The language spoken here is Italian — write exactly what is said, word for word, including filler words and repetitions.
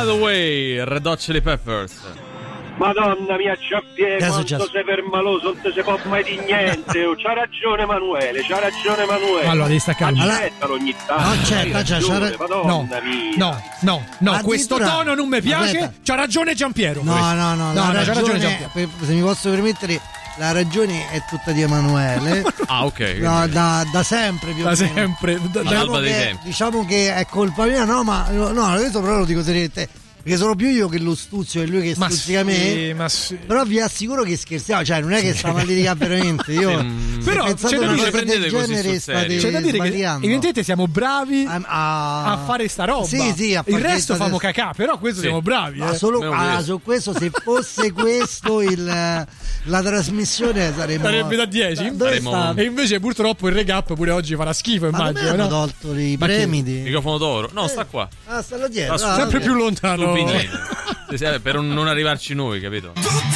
the Way, Red Hot Chili Peppers. Madonna mia, Giampiero, Che è quanto successo? sei permaloso, non ti si può mai di niente. Oh. C'ha ragione Emanuele, c'ha ragione Emanuele. Allora, devi staccare. Accettalo ogni tanto. No, certo, Hai c'ha- ragione, c'ha- Madonna No, mia. no, no, no, Addirittura- questo tono non mi piace. Aspetta. C'ha ragione Giampiero. No, no, no, no, la no, c'ha ragione ragione, Giampiero. per- se mi posso permettere, la ragione è tutta di Emanuele. Ah, ok. No, da, da sempre più o Da meno. sempre. Da- da- All'alba Diciamo dei che, tempi. diciamo che è colpa mia, no, ma no, questo però lo dico seriamente, perché sono più io che lo stuzio e lui che Ma stuzzica sì, me. ma sì. Però vi assicuro che scherziamo, cioè non è che stiamo a litigare veramente. Io Sì, però pensando c'è da una dire- cosa prendete del così genere sul state serio. C'è da dire che sbagliando. evidentemente siamo bravi a, a- a fare sta roba. Sì, sì, a il fare resto questa- famo cacà, però questo Sì. siamo bravi. Ma eh. solo Meno ah, questo. su questo, se fosse questo il, la trasmissione saremmo Sarebbe da dieci. Da- dove Saremmo- sta? E invece purtroppo il recap pure oggi farà schifo, Ma dove immagino. hanno No? tolto i Ma chi? premi di... Microfono d'oro. No, sta qua. Ah, stanno dietro. Ah, Ah, Sempre ok. più Sul lontano. pinguino. Sì, sì, per non arrivarci noi, capito? Tutta